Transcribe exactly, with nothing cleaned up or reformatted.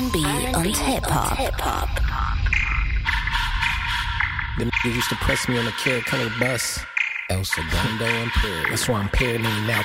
and B and hip hop. Them niggas used to press me on the Carrot Color bus. El Segundo Imperial. That's why I'm paranoid now